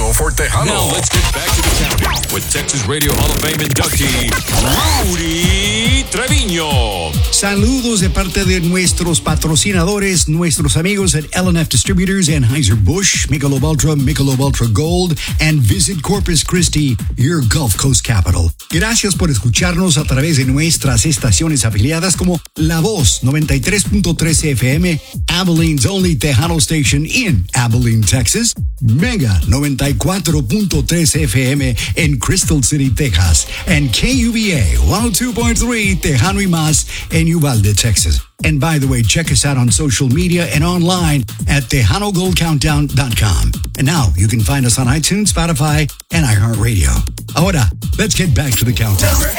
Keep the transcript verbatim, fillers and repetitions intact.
Tejano for Tejano. Now let's get back to the counting with Texas Radio Hall of Fame inductee, Rudy Treviño. Saludos de parte de nuestros patrocinadores, nuestros amigos at L and F Distributors, Anheuser-Busch, Michelob Ultra, Michelob Ultra Gold, and Visit Corpus Christi, your Gulf Coast capital. Gracias por escucharnos a través de nuestras estaciones afiliadas como La Voz noventa y tres punto tres F M, Abilene's only Tejano station in Abilene, Texas, Mega noventa y cuatro punto tres F M in Crystal City, Texas, and K U B A one oh two point three Tejano y Más in Uvalde, Texas. And by the way, check us out on social media and online at Tejano Gold Countdown dot com. And now you can find us on iTunes, Spotify, and iHeartRadio. Ahora, let's get back to the countdown.